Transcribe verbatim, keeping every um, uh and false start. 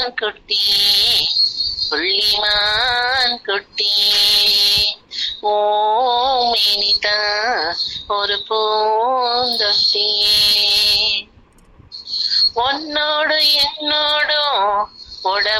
குட்டி புள்ளிமான் குட்டி ஓமினிதா ஒரு பூந்தொட்டி உன்னோடு என்னோடும் உட